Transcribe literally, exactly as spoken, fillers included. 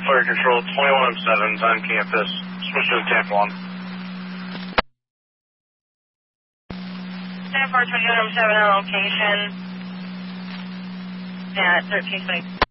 Fire Control, twenty-one oh seven's on campus. Switch to Tampa one. Tampa twenty-one oh seven on location at thirteen twenty.